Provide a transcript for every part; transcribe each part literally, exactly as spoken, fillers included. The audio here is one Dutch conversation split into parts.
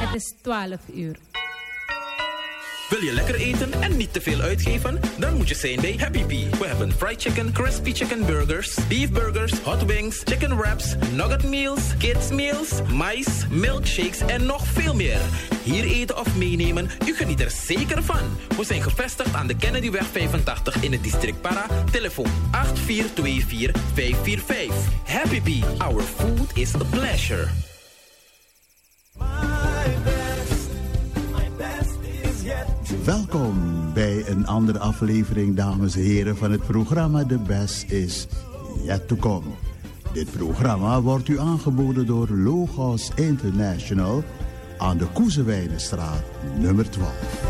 Het is twaalf uur. Wil je lekker eten en niet te veel uitgeven? Dan moet je zijn bij Happy Pea. We hebben fried chicken, crispy chicken burgers, beef burgers, hot wings, chicken wraps, nugget meals, kids meals, mais, milkshakes en nog veel meer. Hier eten of meenemen, u geniet er zeker van. We zijn gevestigd aan de Kennedyweg vijfentachtig in het district Para. Telefoon acht vier twee vier vijf vier vijf. Happy Pea, our food is a pleasure. Welkom bij een andere aflevering, dames en heren, van het programma The Best is Yet to Come. Dit programma wordt u aangeboden door Logos International aan de Koezewijnenstraat nummer twaalf.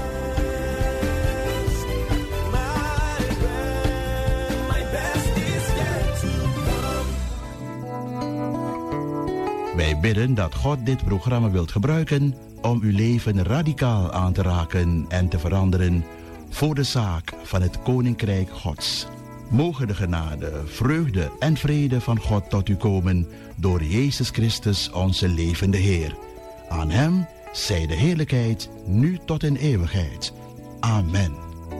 Wij bidden dat God dit programma wilt gebruiken om uw leven radicaal aan te raken en te veranderen voor de zaak van het Koninkrijk Gods. Mogen de genade, vreugde en vrede van God tot u komen door Jezus Christus, onze levende Heer. Aan Hem zij de heerlijkheid, nu tot in eeuwigheid. Amen.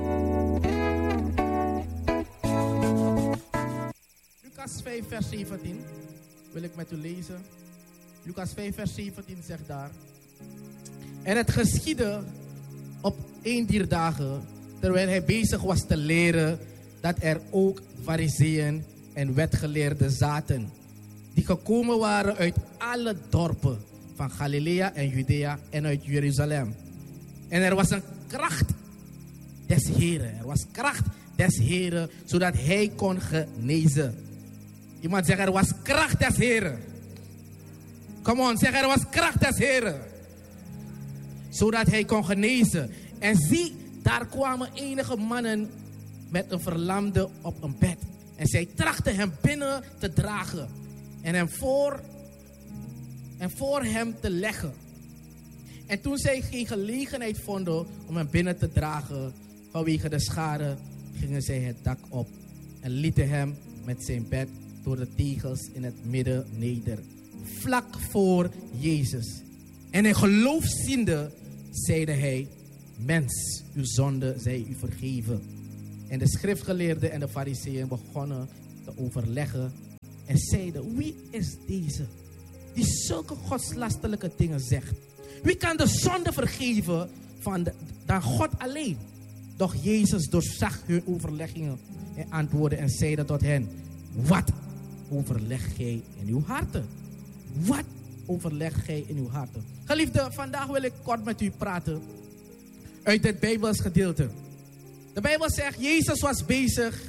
Lucas vijf vers zeventien wil ik met u lezen. Lucas vijf vers zeventien zegt daar: en het geschiedde op een dier dagen, terwijl hij bezig was te leren, dat er ook Farizeeën en wetgeleerden zaten, die gekomen waren uit alle dorpen van Galilea en Judea en uit Jeruzalem. En er was een kracht des Heren, er was kracht des Heren, zodat hij kon genezen. Iemand zegt, er was kracht des Heren. Come on, zeg, er was kracht des Heren, zodat hij kon genezen. En zie, daar kwamen enige mannen met een verlamde op een bed. En zij trachten hem binnen te dragen en hem voor, en voor hem te leggen. En toen zij geen gelegenheid vonden om hem binnen te dragen vanwege de schade, gingen zij het dak op en lieten hem met zijn bed door de tegels in het midden neder, vlak voor Jezus. En in geloof ziende, zeide hij: mens, uw zonde zij u vergeven. En de schriftgeleerden en de fariseeën begonnen te overleggen en zeiden: wie is deze die zulke godslastelijke dingen zegt? Wie kan de zonde vergeven van de, dan God alleen? Doch Jezus doorzag hun overleggingen en antwoordde en zeide tot hen: wat overleg gij in uw harten? Wat overleg gij in uw harten? Geliefde, vandaag wil ik kort met u praten uit het Bijbels gedeelte. De Bijbel zegt, Jezus was bezig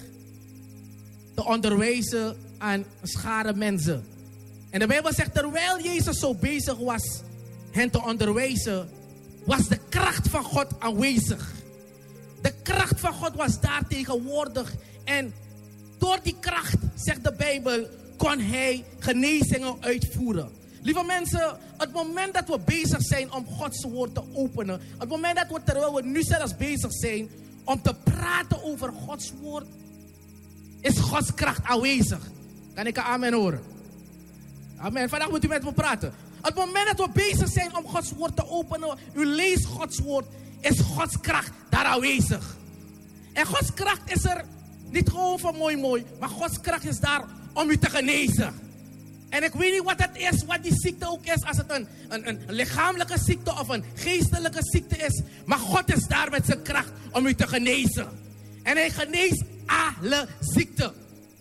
te onderwijzen aan een schare mensen. En de Bijbel zegt, terwijl Jezus zo bezig was hen te onderwijzen, was de kracht van God aanwezig. De kracht van God was daar tegenwoordig. En door die kracht, zegt de Bijbel, kon hij genezingen uitvoeren. Lieve mensen, het moment dat we bezig zijn om Gods woord te openen, het moment dat we, terwijl we nu zelfs bezig zijn om te praten over Gods woord, is Gods kracht aanwezig. Kan ik een amen horen? Amen. Vandaag moet u met me praten. Het moment dat we bezig zijn om Gods woord te openen, u leest Gods woord, is Gods kracht daar aanwezig. En Gods kracht is er niet gewoon van mooi mooi, maar Gods kracht is daar om u te genezen. En ik weet niet wat het is, wat die ziekte ook is, als het een, een, een lichamelijke ziekte of een geestelijke ziekte is. Maar God is daar met zijn kracht om u te genezen. En hij geneest alle ziekten.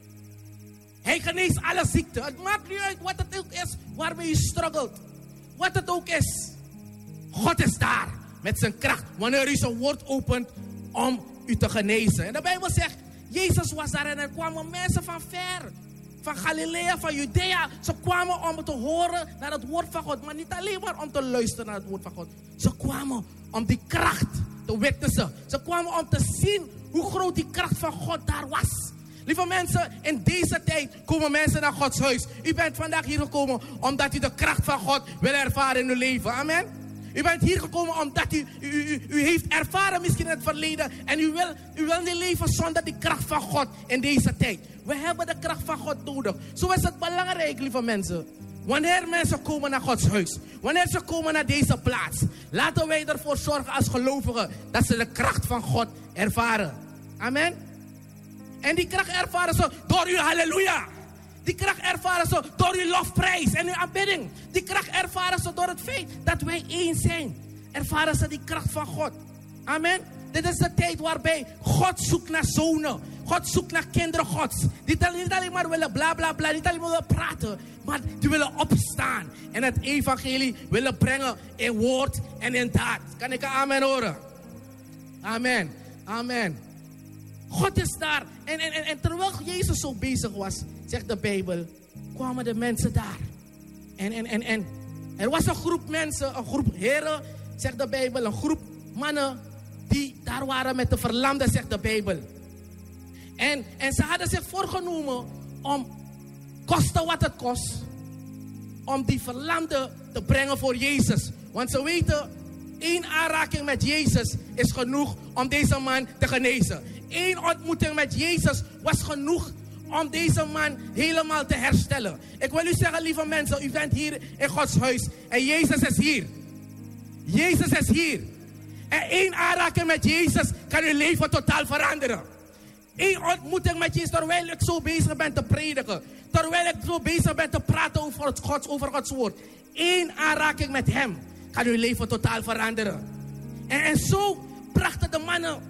Hij geneest alle ziekten. Het maakt niet uit wat het ook is waarmee je struggelt. Wat het ook is. God is daar met zijn kracht wanneer u zijn woord opent om u te genezen. En de Bijbel zegt, Jezus was daar en er kwamen mensen van ver. Van Galilea, van Judea. Ze kwamen om te horen naar het woord van God. Maar niet alleen maar om te luisteren naar het woord van God. Ze kwamen om die kracht te witnessen. Ze kwamen om te zien hoe groot die kracht van God daar was. Lieve mensen, in deze tijd komen mensen naar Gods huis. U bent vandaag hier gekomen omdat u de kracht van God wil ervaren in uw leven. Amen. U bent hier gekomen omdat u, u, u, u heeft ervaren misschien in het verleden. En u wil, u wil niet leven zonder die kracht van God in deze tijd. We hebben de kracht van God nodig. Zo is het belangrijk, lieve mensen, Wanneer mensen komen naar Gods huis, wanneer ze komen naar deze plaats, laten wij ervoor zorgen als gelovigen dat ze de kracht van God ervaren. Amen. En die kracht ervaren ze door uw halleluja. Die kracht ervaren ze door uw lofprijs en uw aanbidding. Die kracht ervaren ze door het feit dat wij één zijn. Ervaren ze die kracht van God. Amen. Dit is de tijd waarbij God zoekt naar zonen. God zoekt naar kinderen Gods. Die niet alleen maar willen bla bla bla. Niet alleen maar willen praten. Maar die willen opstaan. En het evangelie willen brengen in woord en in daad. Kan ik een amen horen? Amen. Amen. God is daar. En, en, en, en terwijl Jezus zo bezig was, zegt de Bijbel, kwamen de mensen daar. En, en, en, en er was een groep mensen, een groep heren, zegt de Bijbel. Een groep mannen die daar waren met de verlamden, zegt de Bijbel. En, en ze hadden zich voorgenomen om, koste wat het kost, om die verlamden te brengen voor Jezus. Want ze weten, één aanraking met Jezus is genoeg om deze man te genezen. Eén ontmoeting met Jezus was genoeg om deze man helemaal te herstellen. Ik wil u zeggen, lieve mensen, u bent hier in Gods huis en Jezus is hier. Jezus is hier. En één aanraking met Jezus kan uw leven totaal veranderen. Eén ontmoeting met Jezus, terwijl ik zo bezig ben te prediken. Terwijl ik zo bezig ben te praten over, het Gods, over Gods woord. Één aanraking met hem kan uw leven totaal veranderen. En, en zo brachten de mannen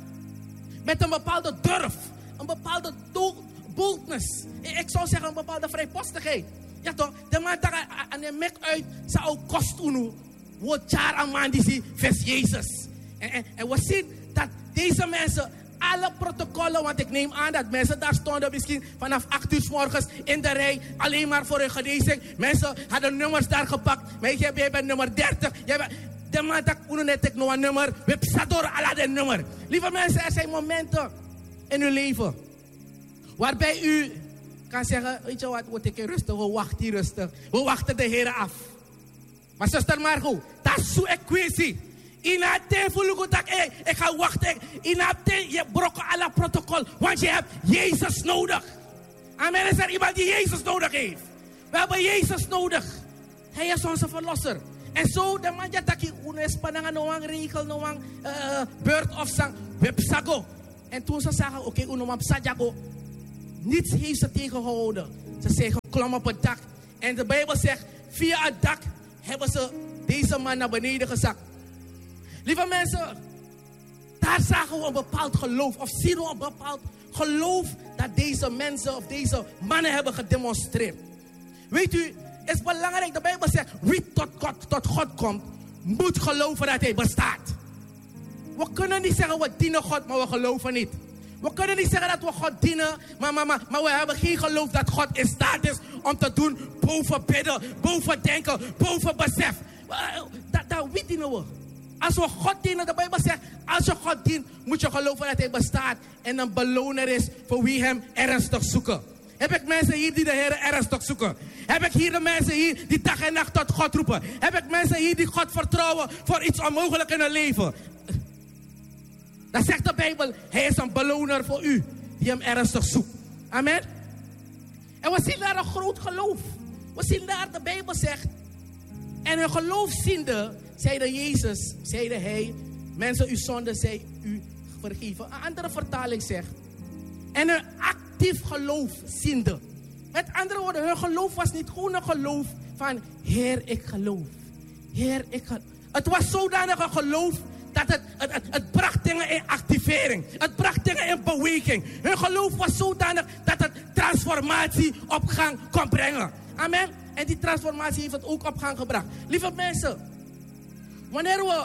met een bepaalde durf. Een bepaalde boldness. Ik zou zeggen een bepaalde vrijpostigheid. Ja toch? De man dacht aan de mek uit. Zou kost unu. Wat jaar aan man die zie vers Jezus. En, en, en we zien dat deze mensen alle protocollen, want ik neem aan dat mensen daar stonden misschien vanaf acht uur 's morgens in de rij, alleen maar voor hun genezing. Mensen hadden nummers daar gepakt. Maar jij bent nummer dertig. Jij bent, de man dat ik net ik nog een nummer. We hebben door alle de nummer. Lieve mensen, er zijn momenten in uw leven waarbij u kan zeggen, weet je wat, we tikken rustig, we wachten hier rustig. We wachten de Heer af. Maar zuster Margot, dat is zo equatie. In het tijd voel ik dat ik, ik ga wachten. In het tijd, je brokken alle protocol. Want je hebt Jezus nodig. Amen. Is er iemand die Jezus nodig heeft? We hebben Jezus nodig. Hij is onze verlosser. En zo, de man dat ik unespananga no een regel, no een beurt of sang, websago. En toen ze zeggen, oké, okay, uno sajago. Niets heeft ze tegengehouden. Ze zijn geklommen op het dak. En de Bijbel zegt, via het dak hebben ze deze man naar beneden gezakt. Lieve mensen, daar zagen we een bepaald geloof. Of zien we een bepaald geloof dat deze mensen of deze mannen hebben gedemonstreerd. Weet u, het is belangrijk. De Bijbel zegt, wie tot God, tot God komt, moet geloven dat hij bestaat. We kunnen niet zeggen, we dienen God, maar we geloven niet. We kunnen niet zeggen dat we God dienen, maar, maar, maar, maar we hebben geen geloof dat God in staat is om te doen boven bidden, boven denken, boven besef. Dat, dat wie dienen we? Als we God dienen, de Bijbel zegt, als je God dient, moet je geloven dat hij bestaat en een beloner is voor wie hem ernstig zoeken. Heb ik mensen hier die de Heer ernstig zoeken? Heb ik hier de mensen hier die dag en nacht tot God roepen? Heb ik mensen hier die God vertrouwen voor iets onmogelijk in hun leven? Dan zegt de Bijbel, hij is een beloner voor u die hem ernstig zoekt. Amen. En we zien daar een groot geloof. We zien daar, de Bijbel zegt, en een geloofziende, zeide Jezus, zeide hij, mensen, uw zonde zij u vergeven. Een andere vertaling zegt, en een actief geloofziende. Met andere woorden, hun geloof was niet gewoon een geloof van, Heer, ik geloof. Heer, ik geloof. Het was zodanig een geloof dat het, het, het, het bracht dingen in activering. Het bracht dingen in beweging. Hun geloof was zodanig dat het transformatie op gang kon brengen. Amen. En die transformatie heeft het ook op gang gebracht. Lieve mensen, wanneer we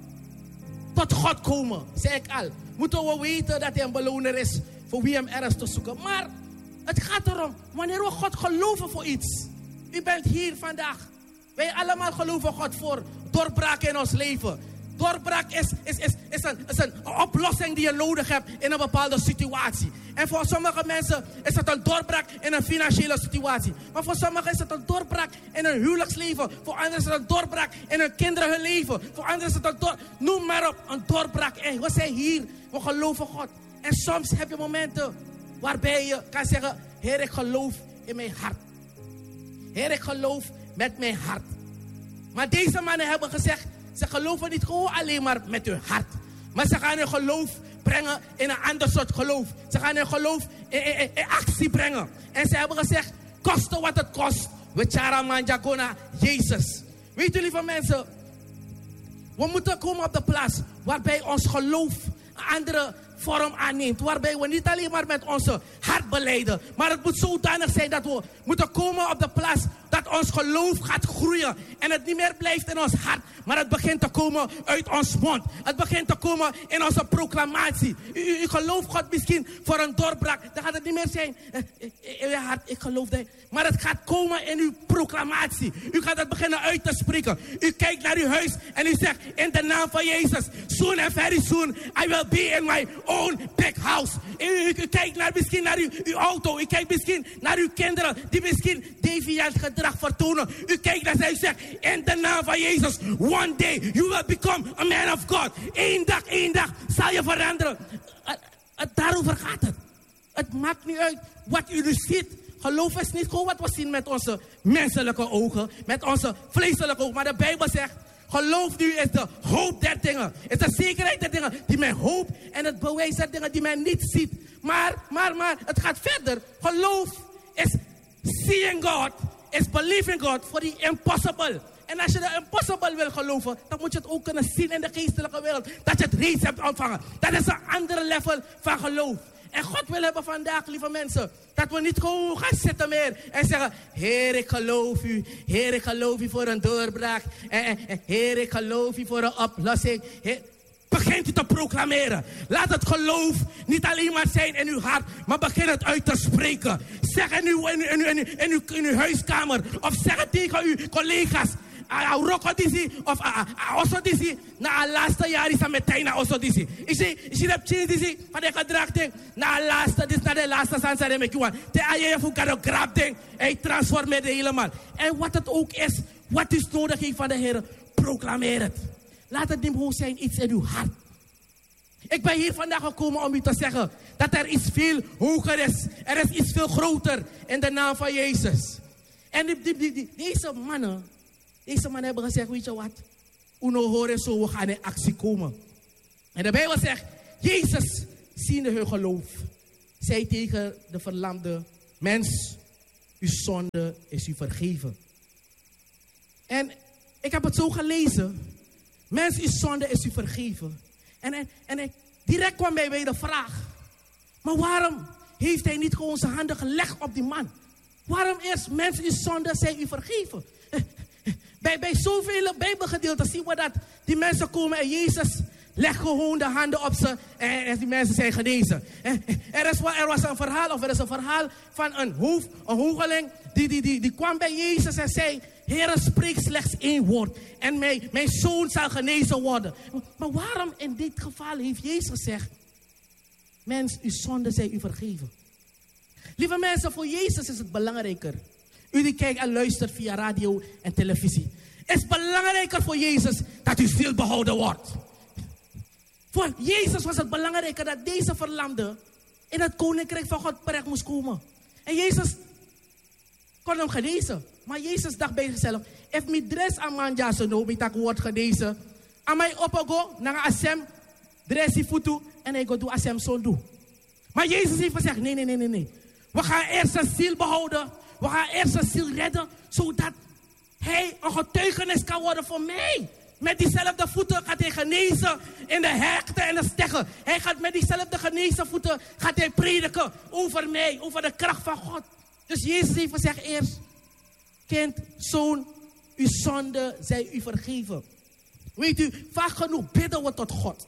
tot God komen, zei ik al, moeten we weten dat hij een beloner is voor wie hem ernstig zoeken. Maar het gaat erom, wanneer we God geloven voor iets. U bent hier vandaag. Wij allemaal geloven God voor doorbraak in ons leven. Doorbraak is, is, is, is, een, is een oplossing die je nodig hebt in een bepaalde situatie. En voor sommige mensen is het een doorbraak in een financiële situatie. Maar voor sommigen is het een doorbraak in een huwelijksleven. Voor anderen is het een doorbraak in hun kinderen hun leven. Voor anderen is het een doorbraak, noem maar op, een doorbraak. En we zijn hier, we geloven God. En soms heb je momenten waarbij je kan zeggen, Heer, ik geloof in mijn hart. Heer, ik geloof met mijn hart. Maar deze mannen hebben gezegd, ze geloven niet gewoon alleen maar met hun hart. Maar ze gaan hun geloof brengen in een ander soort geloof. Ze gaan hun geloof in, in, in actie brengen. En ze hebben gezegd, koste wat het kost. We charaman jagona Jezus. Weet jullie van mensen, we moeten komen op de plaats waarbij ons geloof een andere vorm aanneemt. Waarbij we niet alleen maar met onze hart belijden. Maar het moet zodanig zijn dat we moeten komen op de plaats dat ons geloof gaat groeien. En het niet meer blijft in ons hart. Maar het begint te komen uit ons mond. Het begint te komen in onze proclamatie. U, u, u gelooft God misschien voor een doorbraak. Dan gaat het niet meer zijn in je hart, ik geloof dat. Maar het gaat komen in uw proclamatie. U gaat het beginnen uit te spreken. U kijkt naar uw huis en u zegt, in de naam van Jezus, soon and very soon, I will be in my own big house. U, u, u kijkt naar, misschien naar uw, uw auto. U kijkt misschien naar uw kinderen die misschien deviant gedrag vertonen. U kijkt naar zij, u zegt, in de naam van Jezus, one day you will become a man of God. Eén dag, één dag zal je veranderen. Het, het, daarover gaat het. Het maakt niet uit wat u nu ziet. Geloof is niet gewoon wat we zien met onze menselijke ogen, met onze vleeselijke ogen. Maar de Bijbel zegt, geloof nu is de hoop der dingen. Is de zekerheid der dingen die men hoopt en het bewijs der dingen die men niet ziet. Maar, maar, maar, het gaat verder. Geloof is seeing God, is believing God for the impossible. En als je de impossible wil geloven, dan moet je het ook kunnen zien in de geestelijke wereld. Dat je het reeds hebt ontvangen. Dat is een andere level van geloof. En God wil hebben vandaag, lieve mensen, dat we niet gewoon gaan zitten meer en zeggen, Heer, ik geloof u. Heer, ik geloof u voor een doorbraak. En, en, en Heer, ik geloof u voor een oplossing. Heer, begint u te proclameren. Laat het geloof niet alleen maar zijn in uw hart, maar begin het uit te spreken. Zeg in uw, in, in, in, in, uw, in uw huiskamer, of zeg het tegen uw collega's. Roko disi of osso disi na laatste jaar is aan meteen na osso disi. Ik zie, ik zie dat chini disi van de gedragting na laatste dis na de laatste sansa de mekuan. Te aje fu kado grab ding, hij transformeert helemaal. En wat het ook is, wat is nodig heeft van de Heer, proclameer het. Laat het niet gewoon zijn iets in uw hart. Ik ben hier vandaag gekomen om u te zeggen dat er iets veel hoger is. Er is iets veel groter in de naam van Jezus. En die, die, die, die, deze mannen, deze mannen hebben gezegd, weet je wat? Uno horen zo, we gaan in actie komen. En de Bijbel zegt, Jezus, ziende hun geloof, zei tegen de verlamde mens, uw zonde is u vergeven. En ik heb het zo gelezen. Mens, uw zonde is u vergeven. En, en, en ik, direct kwam mij bij de vraag, maar waarom heeft hij niet gewoon zijn handen gelegd op die man? Waarom eerst, mens, uw zonde zijn u vergeven? Bij, bij zoveel Bijbelgedeelten zien we dat die mensen komen en Jezus legt gewoon de handen op ze en, en die mensen zijn genezen. Er, is, er was een verhaal, of er is een verhaal van een, hoef, een hoegeling die, die, die, die kwam bij Jezus en zei, Heere, spreek slechts één woord en mijn, mijn zoon zal genezen worden. Maar waarom in dit geval heeft Jezus gezegd, mens, uw zonden zijn u vergeven? Lieve mensen, voor Jezus is het belangrijker. U die kijkt en luistert via radio en televisie. Het is belangrijker voor Jezus dat uw ziel behouden wordt. Voor Jezus was het belangrijker dat deze verlamde in het koninkrijk van God terecht moest komen. En Jezus kon hem genezen. Maar Jezus dacht bij zichzelf, if mi dress amanja so no, mi tak word genezen. Amai opogo, nanga asem, dressi futu, en hij go do asem so do. Maar Jezus heeft gezegd, nee, nee, nee, nee, nee. We gaan eerst zijn ziel behouden. We gaan eerst zijn ziel redden, zodat hij een getuigenis kan worden voor mij. Met diezelfde voeten gaat hij genezen in de herten en de steggen. Hij gaat met diezelfde genezen voeten gaat hij prediken over mij, over de kracht van God. Dus Jezus heeft gezegd eerst, kind, zoon, uw zonde zij u vergeven. Weet u, vaak genoeg bidden we tot God.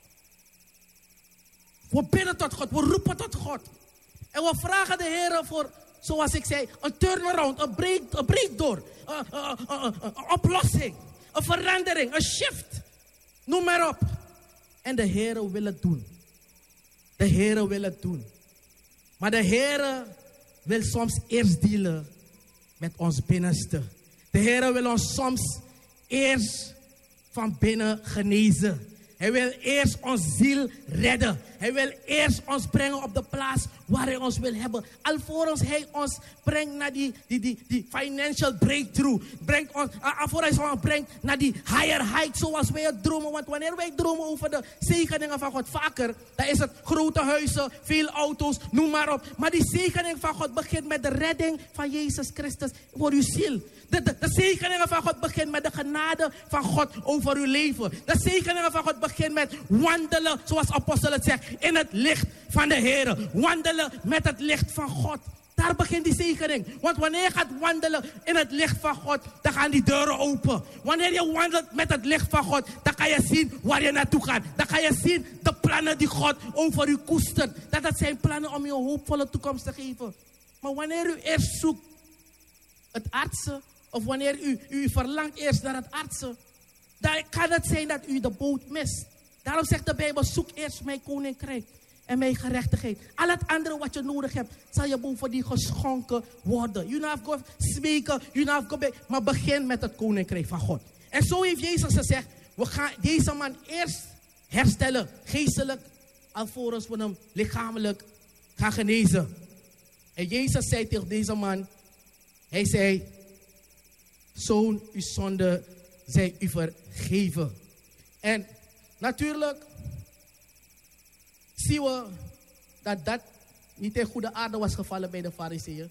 We bidden tot God, we roepen tot God. En we vragen de Heer voor, zoals ik zei, een turnaround, een break, een breakdoor, een, een, een, een oplossing, een verandering, een shift. Noem maar op. En de Heer wil het doen. De Heer wil het doen. Maar de Heer wil soms eerst dealen met ons binnenste. De Heer wil ons soms eerst van binnen genezen. Hij wil eerst ons ziel redden. Hij wil eerst ons brengen op de plaats waar hij ons wil hebben. Alvorens hij ons brengt naar die, die, die, die financial breakthrough. Brengt ons, alvorens hij ons brengt naar die higher height zoals wij het dromen. Want wanneer wij dromen over de zegeningen van God vaker, dan is het grote huizen, veel auto's, noem maar op. Maar die zegening van God begint met de redding van Jezus Christus voor uw ziel. De, de, de zegeningen van God begint met de genade van God over uw leven. De zegeningen van God begint met wandelen, zoals apostel het zegt, in het licht van de Heer. Wandelen met het licht van God. Daar begint die zegening. Want wanneer je gaat wandelen in het licht van God, dan gaan die deuren open. Wanneer je wandelt met het licht van God, dan kan je zien waar je naartoe gaat. Dan kan je zien de plannen die God over u koestert. Dat het zijn plannen om je een hoopvolle toekomst te geven. Maar wanneer u eerst zoekt het aardse, of wanneer u, u verlangt eerst naar het aardse, dan kan het zijn dat u de boot mist. Daarom zegt de Bijbel, zoek eerst mijn koninkrijk en mijn gerechtigheid. Al het andere wat je nodig hebt, zal je boven die geschonken worden. Je hoeft niet smeken, je hoeft niet, maar begin met het koninkrijk van God. En zo heeft Jezus gezegd, we gaan deze man eerst herstellen, geestelijk, alvorens we hem lichamelijk gaan genezen. En Jezus zei tegen deze man, hij zei, zoon, uw zonde zij u vergeven. En natuurlijk zien we dat dat niet in goede aarde was gevallen bij de Farizeeën.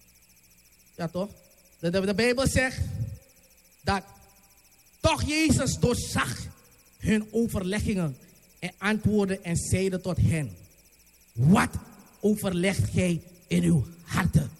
Ja toch? De, de, de Bijbel zegt dat toch Jezus doorzag hun overleggingen en antwoordde en zeide tot hen, wat overlegt gij in uw harten?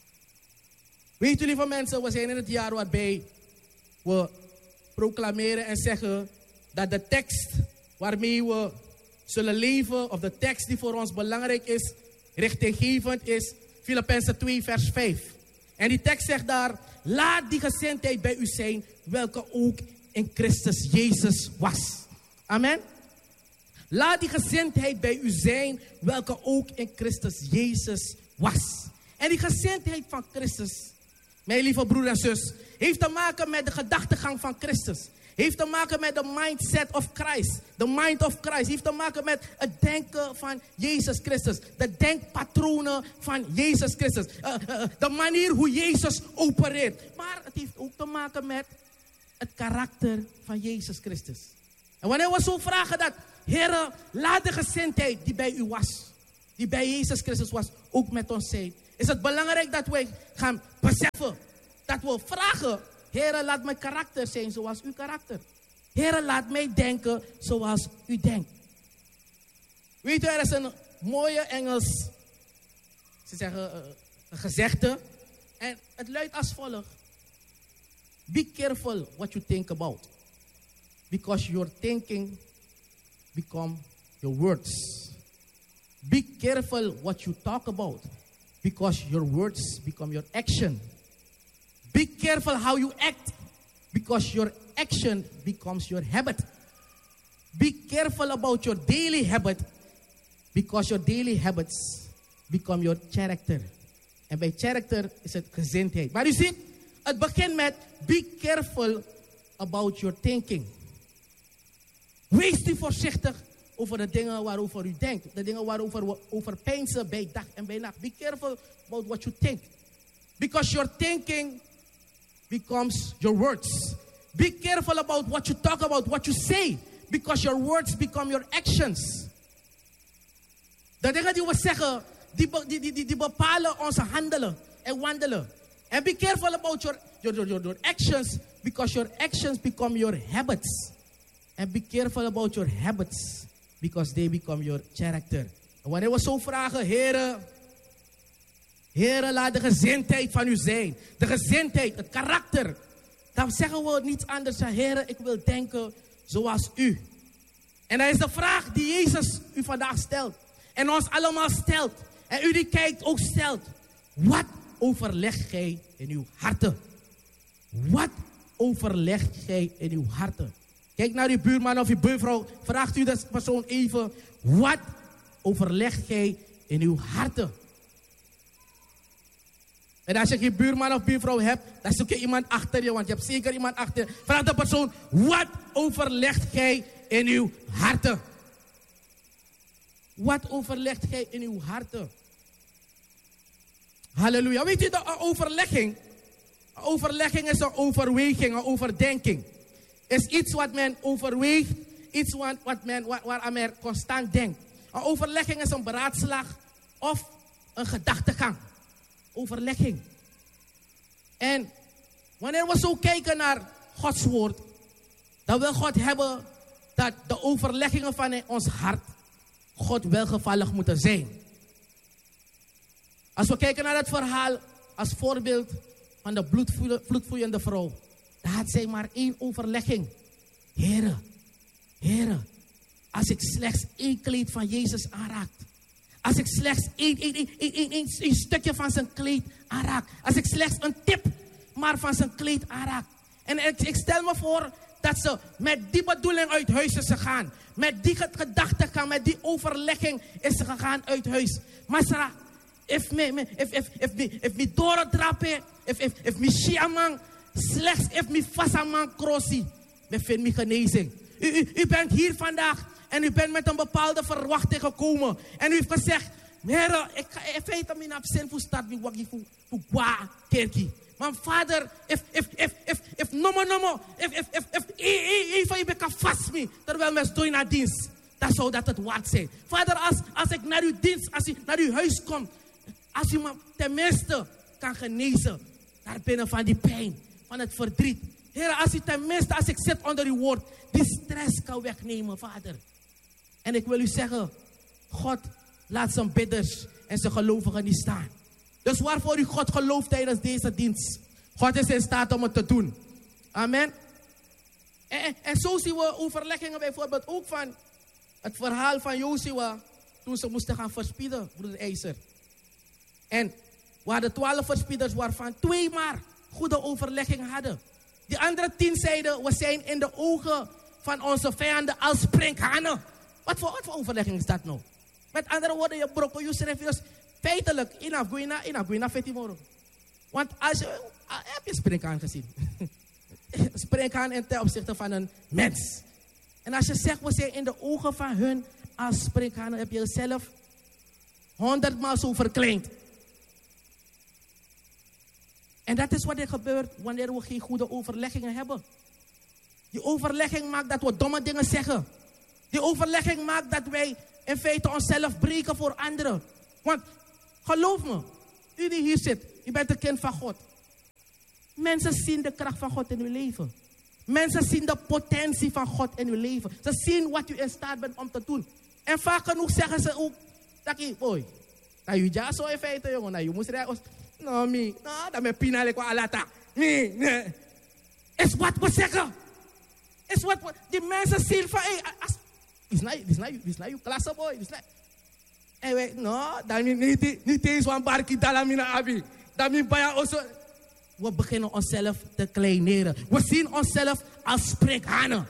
Weet u, lieve mensen, we zijn in het jaar waarbij we proclameren en zeggen dat de tekst waarmee we zullen leven, of de tekst die voor ons belangrijk is, richtinggevend is, Filippenzen twee vers vijf. En die tekst zegt daar, laat die gezindheid bij u zijn, welke ook in Christus Jezus was. Amen. Laat die gezindheid bij u zijn, welke ook in Christus Jezus was. En die gezindheid van Christus, mijn lieve broer en zus, heeft te maken met de gedachtegang van Christus. Heeft te maken met de mindset of Christ. De mind of Christ. Heeft te maken met het denken van Jezus Christus. De denkpatronen van Jezus Christus. Uh, uh, de manier hoe Jezus opereert. Maar het heeft ook te maken met het karakter van Jezus Christus. En wanneer we zo vragen dat, Heere, laat de gezindheid die bij u was, die bij Jezus Christus was, ook met ons zijn. Is het belangrijk dat wij gaan beseffen, dat we vragen, Heere, laat mijn karakter zijn zoals uw karakter. Heere, laat mij denken zoals u denkt. Weet u, er is een mooie Engels, ze zeggen, uh, een gezegde. En het luidt als volgt. Be careful what you think about. Because your thinking become your words. Be careful what you talk about. Because your words become your action. Be careful how you act, because your action becomes your habit. Be careful about your daily habit, because your daily habits become your character. En bij character is het gezindheid. Maar u ziet, het begint met be careful about your thinking. Wees u voorzichtig over de dingen waarover u denkt. De dingen waarover we over peinzen bij dag en bij nacht. Be careful about what you think. Because your thinking becomes your words. Be careful about what you talk about, what you say. Because your words become your actions. De dingen die we zeggen, die, die, die, die bepalen onze handelen en wandelen. And be careful about your, your, your, your actions, because your actions become your habits. And be careful about your habits, because they become your character. En wanneer we zo vragen, Heere, Heere, laat de gezindheid van u zijn. De gezindheid, het karakter. Dan zeggen we niets anders dan, Heere, ik wil denken zoals u. En dat is de vraag die Jezus u vandaag stelt. En ons allemaal stelt. En u die kijkt ook stelt. Wat overlegt gij in uw harten? Wat overlegt gij in uw harten? Kijk naar uw buurman of uw buurvrouw. Vraagt u de persoon even. Wat overlegt gij in uw harten? En als je geen buurman of buurvrouw hebt, dan zoek je iemand achter je. Want je hebt zeker iemand achter je. Vraag de persoon. Wat overlegt gij in uw harten? Wat overlegt gij in uw harten? Halleluja. Weet u, de uh, overlegging. Overlegging is een overweging, een overdenking. Is iets wat men overweegt. Iets wat, wat men, waar, waar men constant denkt. Een overlegging is een beraadslag of een gedachtegang. Overlegging. En wanneer we zo kijken naar Gods woord, dan wil God hebben dat de overleggingen van ons hart God welgevallig moeten zijn. Als we kijken naar het verhaal als voorbeeld van de bloedvloeiende vrouw, dan had zij maar één overlegging. Here, Here, als ik slechts één kleed van Jezus aanraak, als ik slechts één, één, één, één, één, één, één stukje van zijn kleed aanraak, als ik slechts een tip maar van zijn kleed aanraak. En ik, ik stel me voor dat ze met die bedoeling uit huis is gegaan. Met die gedachtegang, met die overlegging is ze gegaan uit huis. Maar Sarah, if me, me, if, if, if me, if me doortrappen, if, if, if me shiamang, slechts if me vasamang crossie, me vind me genezing. U, u, u bent hier vandaag en u bent met een bepaalde verwachting gekomen. En u heeft gezegd, Heer, ik ga in feite mijn absent voor start, mijn waggie voor kwa kerkie. Maar vader, if, if, if, if, if, nomo, nomo, if, if, if, if, even je kan vast me, terwijl mensen doen naar dienst, dan zou dat het waard zijn. Vader, als, als ik naar uw dienst, als ik naar uw huis kom, als u me tenminste kan genezen, daar binnen van die pijn, van het verdriet. Heer, als u tenminste, als ik zit onder uw woord, die stress kan wegnemen, vader. En ik wil u zeggen, God laat zijn bidders en zijn gelovigen niet staan. Dus waarvoor u God gelooft tijdens deze dienst. God is in staat om het te doen. Amen. En, en, en zo zien we overleggingen bijvoorbeeld ook van het verhaal van Joshua toen ze moesten gaan verspieden, broeder IJzer. En waar de twaalf verspieders waarvan twee maar goede overleggingen hadden. Die andere tien zeiden, we zijn in de ogen van onze vijanden als sprinkhanen. Wat voor, wat voor overlegging is dat nou? Met andere woorden, je brokken, je schrijft dus feitelijk, inaf, goeina, inaf, goeina, fetimoro. Want als je, heb je sprinkhaan gezien? Sprinkhaan in ten opzichte van een mens. En als je zegt, we zijn in de ogen van hun als sprinkhanen, heb je jezelf honderdmaal zo verkleind. En dat is wat er gebeurt wanneer we geen goede overleggingen hebben. Die overlegging maakt dat we domme dingen zeggen. Die overlegging maakt dat wij in feite onszelf breken voor anderen. Want geloof me, u die hier zit, u bent een kind van God. Mensen zien de kracht van God in uw leven. Mensen zien de potentie van God in uw leven. Ze zien wat u in staat bent om te doen. En vaak genoeg zeggen ze ook, dat je, boy, dat je ja zo in feite, jongen, dat je moest rijden. Nou, me, nou, dat me pinale kwa alata. Me, nee. Is wat we zeggen. Is wat we, die mensen zien van, hey, as, is not, is not, is not your klasse, boy. Is not. En wij, no, dat is niet, niet eens een barkie dalamina abi. Dat is bij ons. We beginnen onszelf te kleineren. We zien onszelf als sprinkhanen.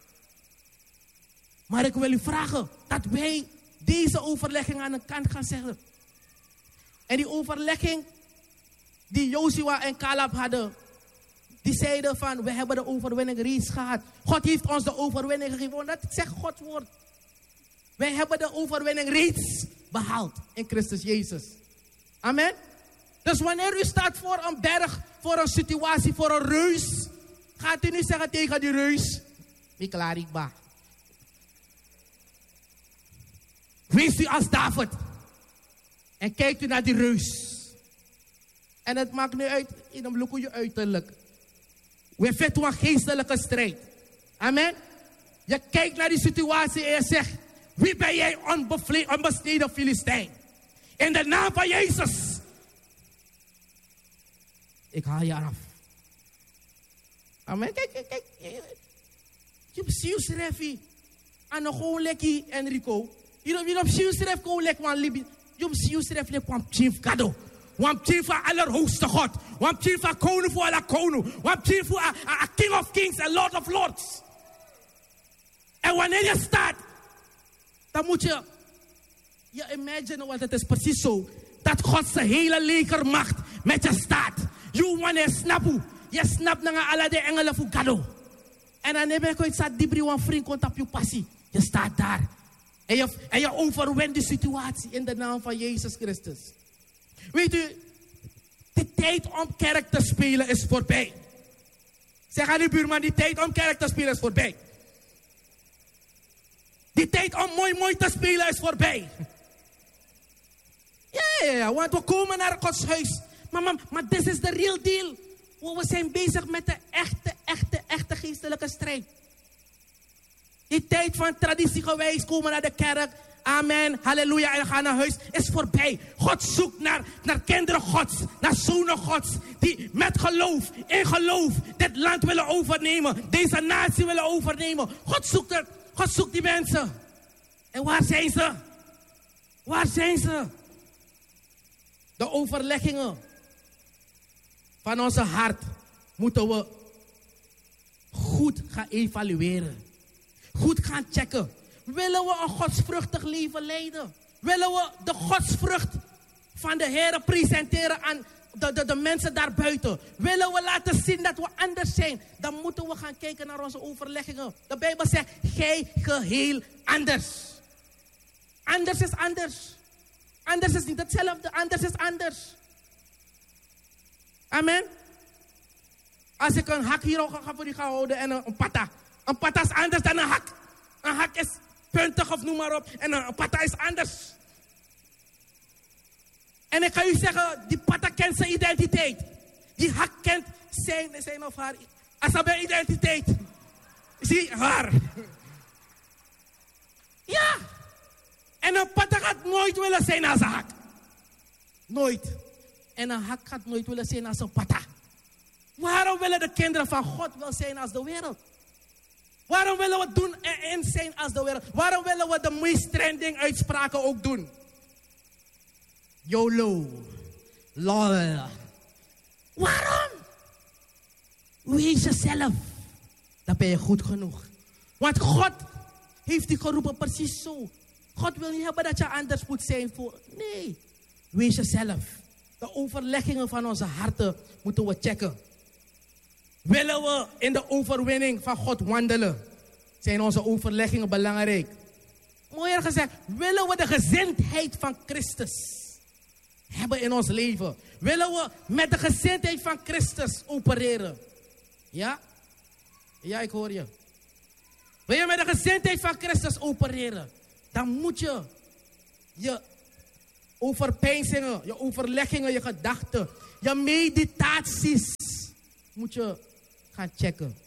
Maar ik wil u vragen dat wij deze overlegging aan de kant gaan zetten. En die overlegging die Joshua en Caleb hadden, die zeiden van, we hebben de overwinning reeds gehad. God heeft ons de overwinning gegeven. Dat zegt Gods woord. Wij hebben de overwinning reeds behaald in Christus Jezus. Amen. Dus wanneer u staat voor een berg, voor een situatie, voor een reus, gaat u niet zeggen tegen die reus, ik klaar ik ba. Wees u als David. En kijkt u naar die reus. En het maakt niet uit in een bloekje uiterlijk. We vechten een geestelijke strijd. Amen. Je kijkt naar die situatie en je zegt, wie ben jij onbesneden Filistijn? In de naam van Jezus. Ik haal je af. Amen. Kijk, kijk, kijk. Je hebt schrijven. En nog gewoon lekker Enrico. Je hebt schrijven gewoon lekker van Libi. Je hebt schrijven van Chief Kado. Want Chief van Allerhoogste God. Want Chief van Koning voor alle koning. Want Chief voor a King of Kings en Lord of Lords. En wanneer je staat, dan moet je je imaginen, want het is precies zo, dat God zijn hele legermacht met je staat. Je wanneer snappen, je snapt naar alle de engelen voor Kado. En dan heb je staat die brief vriend komt op je passie. Je staat daar. En je, en je overwint die situatie in de naam van Jezus Christus. Weet u, tijd om kerk te spelen is voorbij. Zeg aan die buurman, die tijd om kerk te spelen is voorbij. Die tijd om mooi mooi te spelen is voorbij. Ja, ja, ja, want we komen naar Gods huis. Maar, maar, maar dit is de real deal. We zijn bezig met de echte, echte, echte geestelijke strijd. Die tijd van traditiegewijs komen naar de kerk. Amen, halleluja, en gaan naar huis is voorbij. God zoekt naar, naar kinderen Gods, naar zonen Gods. Die met geloof, in geloof, dit land willen overnemen. Deze natie willen overnemen. God zoekt, er, God zoekt die mensen. En waar zijn ze? Waar zijn ze? De overleggingen van onze hart moeten we goed gaan evalueren. Goed gaan checken. Willen we een godsvruchtig leven leiden? Willen we de godsvrucht van de Heer presenteren aan de, de, de mensen daarbuiten? Willen we laten zien dat we anders zijn? Dan moeten we gaan kijken naar onze overleggingen. De Bijbel zegt, gij geheel anders. Anders is anders. Anders is niet hetzelfde, anders is anders. Amen. Als ik een hak hier ga voor u ga houden en een, een pata. Een pata is anders dan een hak. Een hak is puntig of noem maar op. En een, een pata is anders. En ik ga u zeggen, die pata kent zijn identiteit. Die hak kent zijn, zijn of haar asabe identiteit. Zie, haar. Ja. En een pata gaat nooit willen zijn als een hak. Nooit. En een hak gaat nooit willen zijn als een pata. Waarom willen de kinderen van God wel zijn als de wereld? Waarom willen we doen en zijn als de wereld? Waarom willen we de meest trending uitspraken ook doen? YOLO. Lol. Waarom? Wees jezelf. Dan ben je goed genoeg. Want God heeft je geroepen precies zo. God wil niet hebben dat je anders moet zijn voor... Nee. Wees jezelf. De overleggingen van onze harten moeten we checken. Willen we in de overwinning van God wandelen? Zijn onze overleggingen belangrijk? Mooier gezegd, willen we de gezindheid van Christus hebben in ons leven? Willen we met de gezindheid van Christus opereren? Ja? Ja, ik hoor je. Wil je met de gezindheid van Christus opereren? Dan moet je je overpeinzingen, je overleggingen, je gedachten, je meditaties moet je gaan checken.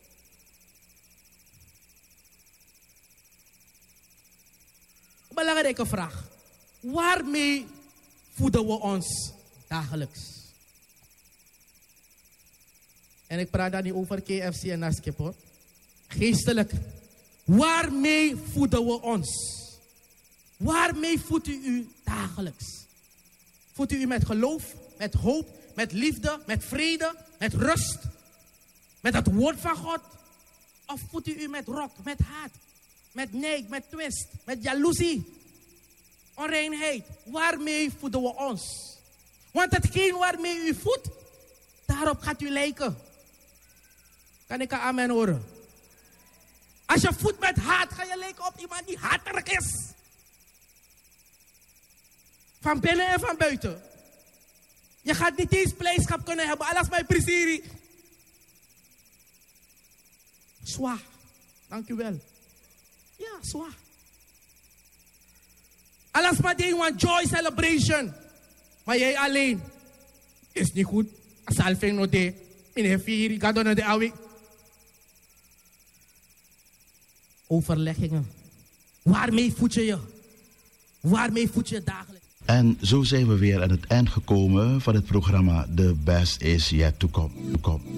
Belangrijke vraag. Waarmee voeden we ons dagelijks? En ik praat daar niet over K F C en Naskip hoor. Geestelijk. Waarmee voeden we ons? Waarmee voedt u u dagelijks? Voedt u u met geloof, met hoop, met liefde, met vrede, met rust? Met het woord van God? Of voedt u u met rok, met haat, met neig, met twist, met jaloezie, onreinheid? Waarmee voeden we ons? Want hetgeen waarmee u voedt, daarop gaat u lijken. Kan ik een amen horen? Als je voedt met haat, ga je lijken op iemand die haterig is. Van binnen en van buiten. Je gaat niet eens blijdschap kunnen hebben. Alles mijn prisiri. Zwaar. Dank u wel. Ja, zwaar. Alles maar ding van joy celebration. Maar jij alleen. Is niet goed. Asalving no de. Meneer Vieri, ga door naar de awi. Overleggingen. Waarmee voed je je? Waarmee voed je dagelijks? En zo zijn we weer aan het eind gekomen van het programma The Best Is Yet To Come.